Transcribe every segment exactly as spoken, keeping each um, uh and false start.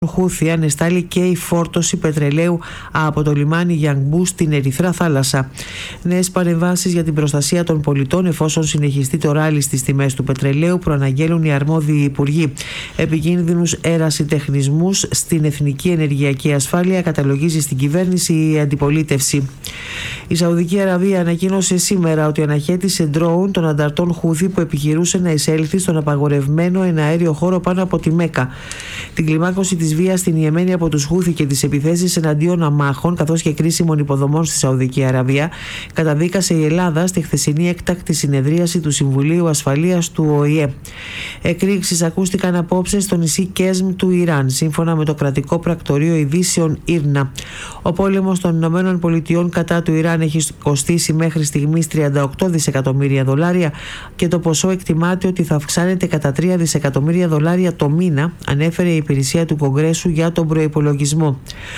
Χούθη ανεστάλλει και η φόρτωση πετρελαίου από το λιμάνι Γιανγκμπού στην Ερυθρά θάλασσα. Νέες παρεμβάσεις για την προστασία των πολιτών εφόσον συνεχιστεί το ράλι στις τιμές του πετρελαίου προαναγγέλουν οι αρμόδιοι υπουργοί. Επικίνδυνους ερασιτεχνισμούς στην εθνική ενεργειακή ασφάλεια καταλογίζει στην κυβέρνηση η αντιπολίτευση. Η Σαουδική Αραβία ανακοίνωσε σήμερα ότι αναχέτησε ντρόουν των ανταρτών Χούθη που επιχειρούσε να εισέλθει στον απαγορευμένο εναέριο χώρο πάνω από τη Μέκα. Την κλιμάκωση της βίας στην Ιεμένη από τους Χούθη και τις επιθέσεις εναντίον αμάχων καθώς και κρίσιμων υποδομών στη Σαουδική Αραβία καταδίκασε η Ελλάδα στη χθεσινή έκτακτη συνεδρίαση του Συμβουλίου Ασφαλείας του Ο Η Ε. Εκρήξεις ακούστηκαν απόψε στο νησί Κέσμ του Ιράν, σύμφωνα με το κρατικό πρακτορείο ειδήσεων Ήρνα. Ο πόλεμος των Ηνωμένων Πολιτειών κατά του Ιράν έχει κοστίσει μέχρι στιγμής τριάντα οκτώ δισεκατομμύρια δολάρια και το ποσό εκτιμάται ότι θα αυξάνεται κατά τρία δισεκατομμύρια δολάρια το μήνα, ανέφερε η υπηρεσία του Κογκρέσου για τον προϋπολογισμό.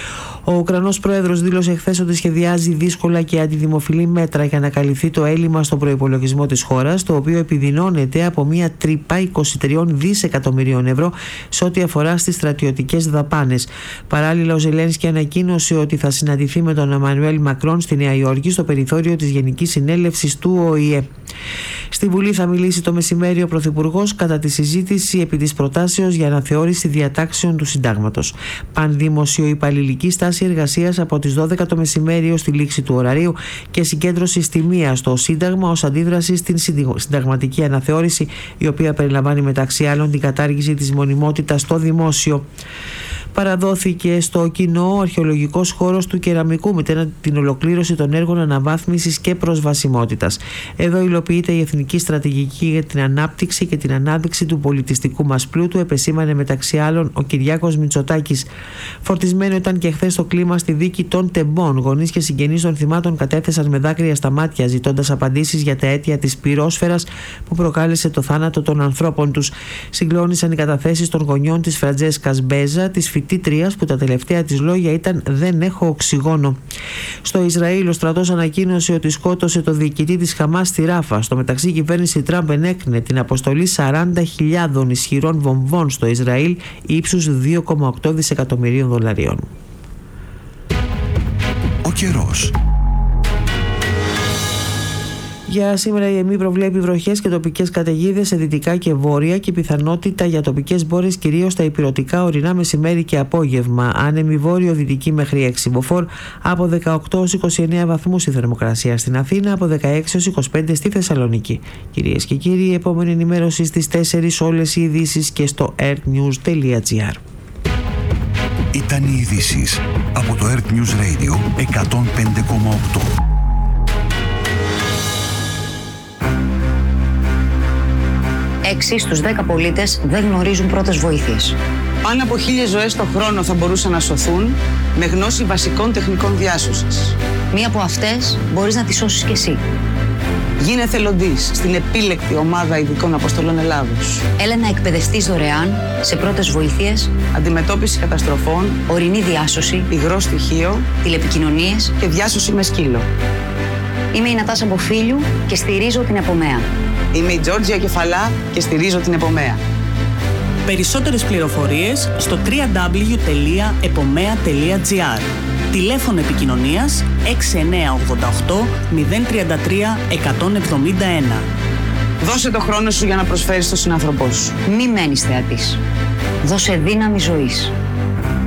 Ο Ουκρανός πρόεδρος δήλωσε χθες ότι σχεδιάζει δύσκολα και αντιδημοφιλή μέτρα για να καλυφθεί το έλλειμμα στον προϋπολογισμό της χώρας, το οποίο επιδεινώνεται από μια τρύπα είκοσι τρία δισεκατομμυρίων ευρώ σε ό,τι αφορά στις στρατιωτικές δαπάνες. Παράλληλα, ο Ζελένσκι ανακοίνωσε ότι θα συναντηθεί με τον Εμμανουέλ Μακρόν στη Νέα Υόρκη στο περιθώριο της Γενικής Συνέλευσης του Ο Η Ε. Στη Βουλή θα μιλήσει το μεσημέρι ο Πρωθυπουργός κατά τη συζήτηση επί της προτάσεως για αναθεώρηση διατάξεων του Συντάγματος. Πανδημοσιο υπαλληλική στάση εργασίας από τις δώδεκα το μεσημέρι ως τη λήξη του ωραρίου και συγκέντρωση στη μία στο Σύνταγμα ως αντίδραση στην συνταγματική αναθεώρηση, η οποία περιλαμβάνει μεταξύ άλλων την κατάργηση της μονιμότητας στο δημόσιο. Παραδόθηκε στο κοινό ο αρχαιολογικός χώρος του Κεραμικού με την ολοκλήρωση των έργων αναβάθμισης και προσβασιμότητας. Εδώ υλοποιείται η Εθνική Στρατηγική για την Ανάπτυξη και την Ανάδειξη του πολιτιστικού μας πλούτου, επεσήμανε μεταξύ άλλων ο Κυριάκος Μητσοτάκης. Φορτισμένο ήταν και χθες το κλίμα στη δίκη των Τεμπών. Γονείς και συγγενείς των θυμάτων κατέθεσαν με δάκρυα στα μάτια, ζητώντας απαντήσεις για τα αίτια της πυρόσφαιρας που προκάλεσε το θάνατο των ανθρώπων τους. Συγκλώνησαν οι καταθέσεις των γονιών της Φραντζέσκας Μπέζα, της φοιτήτριας που τα τελευταία της λόγια ήταν «Δεν έχω οξυγόνο». Στο Ισραήλ, ο στρατός ανακοίνωσε ότι σκότωσε το διοικητή της Χαμάς στη Ράφα. Στο μεταξύ, η κυβέρνηση Τραμπ ενέκρινε την αποστολή σαράντα χιλιάδων ισχυρών βομβών στο Ισραήλ ύψους δύο κόμμα οκτώ δισεκατομμυρίων δολαρίων. Ο καιρός. Για σήμερα η ΕΜΗ προβλέπει βροχές και τοπικές καταιγίδες σε δυτικά και βόρεια και πιθανότητα για τοπικές μπόρες κυρίως στα ηπειρωτικά ορεινά μεσημέρι και απόγευμα. Άνεμη βόρειο-δυτική μέχρι έξι μποφόρ, από δεκαοκτώ έως είκοσι εννέα βαθμούς η θερμοκρασία στην Αθήνα, από δεκαέξι έως είκοσι πέντε στη Θεσσαλονίκη. Κυρίες και κύριοι, η επόμενη ενημέρωση στις τέσσερις όλες οι ειδήσεις και στο earthnews τελεία gr. Ήταν οι ειδήσεις από το Earth News Radio εκατόν πέντε κόμμα οκτώ. έξι στους δέκα πολίτες δεν γνωρίζουν πρώτες βοήθειες. Πάνω από χίλιες ζωές το χρόνο θα μπορούσαν να σωθούν με γνώση βασικών τεχνικών διάσωσης. Μία από αυτές μπορείς να τη σώσεις κι εσύ. Γίνε εθελοντής στην επίλεκτη ομάδα ειδικών αποστολών Ελλάδος. Έλα να εκπαιδευτείς δωρεάν σε πρώτες βοήθειες, αντιμετώπιση καταστροφών, ορεινή διάσωση, υγρό στοιχείο, τηλεπικοινωνίες και διάσωση με σκύλο. Είμαι η Νατάσα Μποφίλιου και στηρίζω την Επομέα. Είμαι η Τζόρτζια Κεφαλά και στηρίζω την Επομέα. Περισσότερες πληροφορίες στο double-u double-u double-u τελεία επομέα τελεία gr. Τηλέφωνο επικοινωνίας έξι εννιά οκτώ οκτώ μηδέν τρία τρία εκατόν εβδομήντα ένα. Δώσε το χρόνο σου για να προσφέρεις στον συνάνθρωπό σου. Μη μένεις θεατής. Δώσε δύναμη ζωής.